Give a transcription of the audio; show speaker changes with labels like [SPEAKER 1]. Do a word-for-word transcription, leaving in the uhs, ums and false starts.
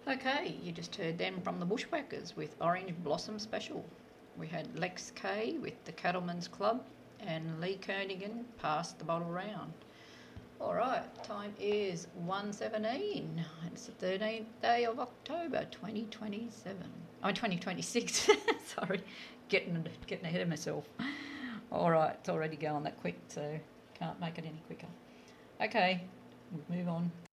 [SPEAKER 1] Okay, you just heard them from the Bushwhackers with Orange Blossom Special. We had Lex K with the Cattlemen's Club and Lee Kernaghan, Pass the Bottle Round. All right, time is one seventeen. It's the thirteenth day of October twenty twenty-seven. Oh, twenty twenty-six. Sorry, getting getting ahead of myself. All right, it's already going that quick, so can't make it any quicker. Okay, we'll move on